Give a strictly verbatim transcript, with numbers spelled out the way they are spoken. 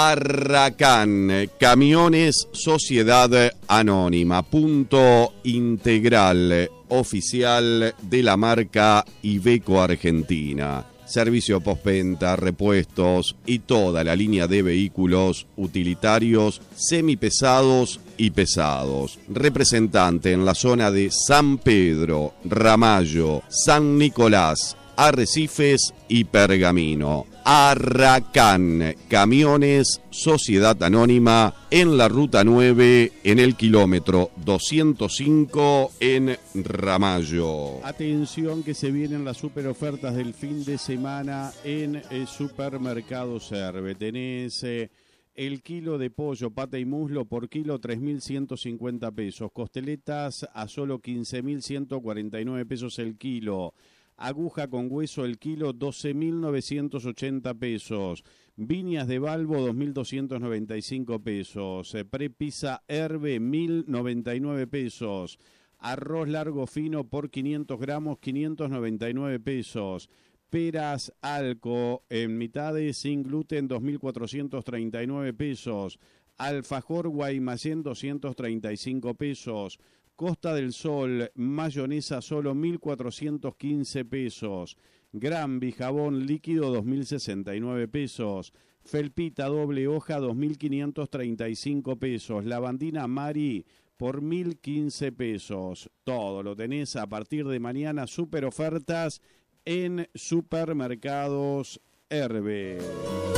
Arracán, Camiones Sociedad Anónima, punto integral oficial de la marca Iveco Argentina. Servicio postventa, repuestos y toda la línea de vehículos utilitarios, semipesados y pesados. Representante en la zona de San Pedro, Ramallo, San Nicolás, Arrecifes y Pergamino. Arracán, Camiones Sociedad Anónima, en la ruta nueve, en el kilómetro doscientos cinco en Ramallo. Atención que se vienen las super ofertas del fin de semana en el Supermercado Serve. Tenés eh, el kilo de pollo, pata y muslo por kilo tres mil ciento cincuenta pesos. Costeletas a solo quince mil ciento cuarenta y nueve pesos el kilo. Aguja con hueso el kilo, doce mil novecientos ochenta pesos. Viñas de Balbo, dos mil doscientos noventa y cinco pesos. Prepisa Herbe, mil noventa y nueve pesos. Arroz largo fino por quinientos gramos, quinientos noventa y nueve pesos. Peras Alco en mitades sin gluten, dos mil cuatrocientos treinta y nueve pesos. Alfajor Guaymallén, doscientos treinta y cinco pesos. Costa del Sol, mayonesa solo mil cuatrocientos quince pesos. Granby, jabón líquido dos mil sesenta y nueve pesos. Felpita doble hoja dos mil quinientos treinta y cinco pesos. Lavandina Mari por mil quince pesos. Todo lo tenés a partir de mañana, super ofertas en Supermercados Herbe.